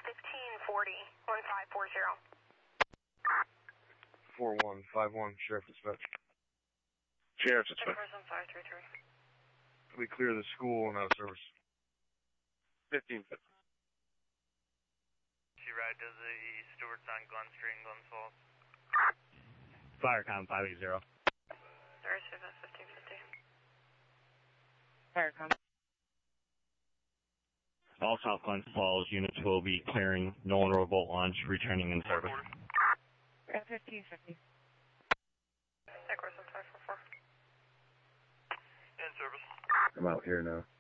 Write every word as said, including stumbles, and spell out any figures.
fifteen forty, one five four zero. four one five one, Sheriff Dispatch. Sheriff Dispatch. Person five three three. We clear the school and out of service. fifteen fifty. She ride to the Stewart's on Glen Street and Glens Falls. Firecom five eight zero. Sorry, Stephen, fifteen fifty. Firecom. All South Glens Falls units will be clearing. No one will boat launch, returning in service. fifteen fifty. Echo five four four. In service. I'm out here now.